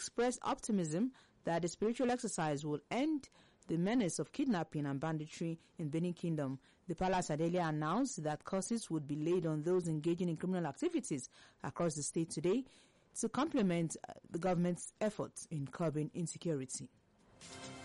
expressed optimism that the spiritual exercise will end the menace of kidnapping and banditry in Benin Kingdom. The palace had earlier announced that curses would be laid on those engaging in criminal activities across the state today to complement the government's efforts in curbing insecurity.